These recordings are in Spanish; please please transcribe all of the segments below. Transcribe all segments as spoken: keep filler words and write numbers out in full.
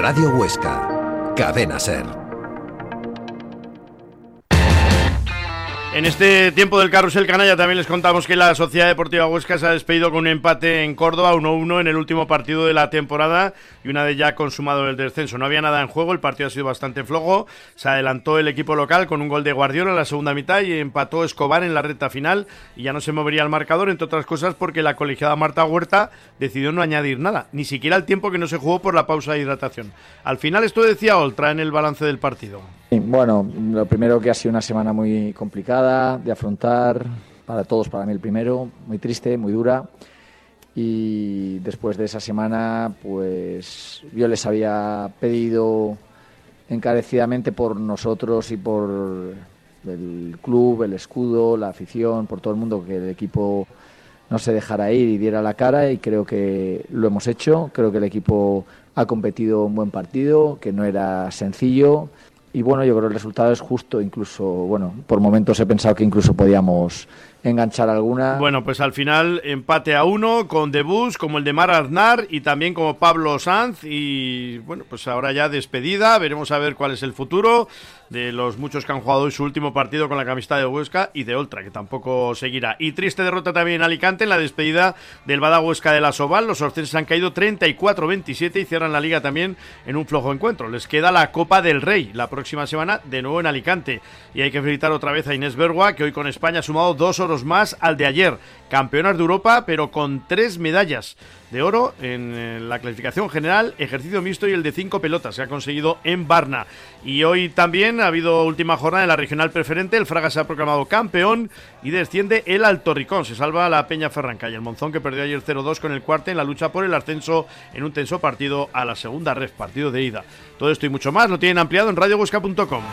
Radio Huesca, Cadena SER. En este tiempo del carrusel canalla también les contamos que la Sociedad Deportiva Huesca se ha despedido con un empate en Córdoba, uno uno en el último partido de la temporada y una vez ya consumado el descenso. No había nada en juego, el partido ha sido bastante flojo, se adelantó el equipo local con un gol de Guardiola en la segunda mitad y empató Escobar en la recta final y ya no se movería el marcador, entre otras cosas porque la colegiada Marta Huerta decidió no añadir nada, ni siquiera el tiempo que no se jugó por la pausa de hidratación. Al final esto decía Oltra en el balance del partido. Bueno, lo primero que ha sido una semana muy complicada de afrontar para todos, para mí el primero, muy triste, muy dura, y después de esa semana pues yo les había pedido encarecidamente por nosotros y por el club, el escudo, la afición, por todo el mundo, que el equipo no se dejara ir y diera la cara, y creo que lo hemos hecho. Creo que el equipo ha competido un buen partido, que no era sencillo. Y bueno, yo creo que el resultado es justo, incluso, bueno, por momentos he pensado que incluso podíamos enganchar alguna. Bueno, pues al final empate a uno con debuts como el de Mar Aznar y también como Pablo Sanz, y bueno, pues ahora ya despedida, veremos a ver cuál es el futuro de los muchos que han jugado hoy su último partido con la camiseta de Huesca y de Oltra, que tampoco seguirá. Y triste derrota también en Alicante en la despedida del Bada Huesca de la Soval. Los orcenses han caído treinta y cuatro veintisiete y cierran la liga también en un flojo encuentro. Les queda la Copa del Rey la próxima semana, de nuevo en Alicante, y hay que felicitar otra vez a Inés Bergua, que hoy con España ha sumado dos oros más al de ayer. Campeonas de Europa, pero con tres medallas de oro en la clasificación general, ejercicio mixto y el de cinco pelotas que ha conseguido en Varna. Y hoy también ha habido última jornada en la regional preferente. El Fraga se ha proclamado campeón y desciende el Alto Ricón. Se salva la Peña Ferranca y el Monzón, que perdió ayer cero dos con el Cuarte en la lucha por el ascenso en un tenso partido a la segunda ref, partido de ida. Todo esto y mucho más lo tienen ampliado en radio huesca punto com.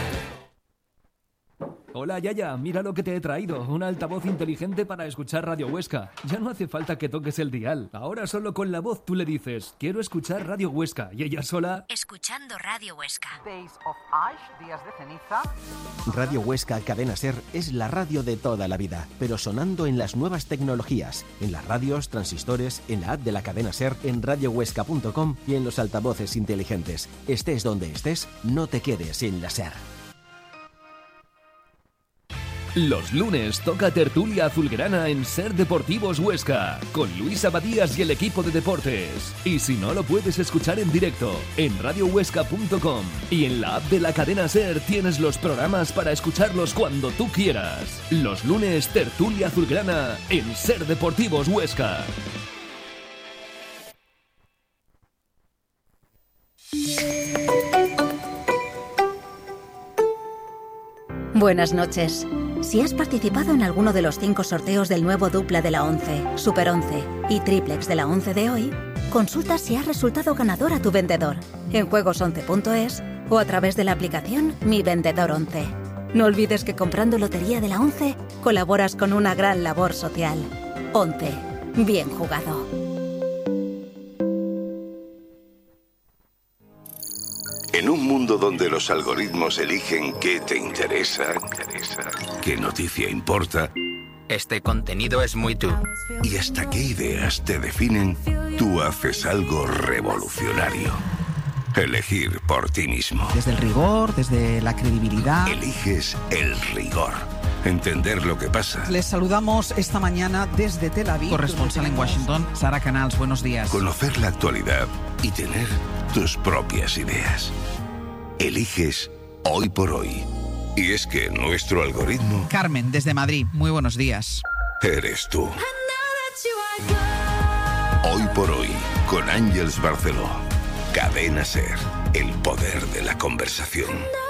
Hola Yaya, mira lo que te he traído, un altavoz inteligente para escuchar Radio Huesca. Ya no hace falta que toques el dial. Ahora solo con la voz tú le dices, quiero escuchar Radio Huesca, y ella sola... Escuchando Radio Huesca. Days of Ash, días de ceniza. Radio Huesca Cadena SER es la radio de toda la vida, pero sonando en las nuevas tecnologías, en las radios, transistores, en la app de la cadena SER, en radio huesca punto com y en los altavoces inteligentes. Estés donde estés, no te quedes sin la SER. Los lunes toca tertulia azulgrana en SER Deportivos Huesca, con Luis Abadías y el equipo de deportes. Y si no lo puedes escuchar en directo, en radio huesca punto com y en la app de la cadena SER tienes los programas para escucharlos cuando tú quieras. Los lunes tertulia azulgrana en SER Deportivos Huesca. Buenas noches. Si has participado en alguno de los cinco sorteos del nuevo dupla de la once, Super once y Triplex de la once de hoy, consulta si has resultado ganador a tu vendedor en juegos once punto es o a través de la aplicación Mi Vendedor once. No olvides que comprando Lotería de la once colaboras con una gran labor social. once. Bien jugado. En un mundo donde los algoritmos eligen qué te interesa, qué noticia importa, este contenido es muy tú, y hasta qué ideas te definen, tú haces algo revolucionario. Elegir por ti mismo. Desde el rigor, desde la credibilidad. Eliges el rigor. Entender lo que pasa. Les saludamos esta mañana desde Tel Aviv. Corresponsal en Washington, Sara Canals, buenos días. Conocer la actualidad y tener tus propias ideas. Eliges Hoy por Hoy. Y es que nuestro algoritmo... Carmen, desde Madrid, muy buenos días. Eres tú. Hoy por Hoy, con Ángeles Barceló. Cadena SER, el poder de la conversación.